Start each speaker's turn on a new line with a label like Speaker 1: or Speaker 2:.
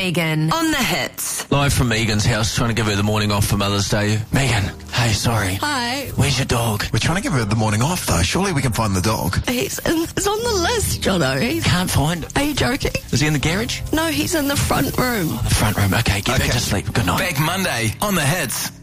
Speaker 1: Megan on the hits.
Speaker 2: Live from Megan's house, trying to give her the morning off for Mother's Day. Megan, hey, sorry.
Speaker 1: Hi.
Speaker 2: Where's your dog?
Speaker 3: We're trying to give her the morning off, though. Surely we can find the dog.
Speaker 1: It's on the list, Jono.
Speaker 2: Can't find him.
Speaker 1: Are you joking?
Speaker 2: Is he in the garage?
Speaker 1: No, he's in the front room.
Speaker 2: The front room. Okay, get back to sleep. Good night.
Speaker 4: Back Monday on the hits.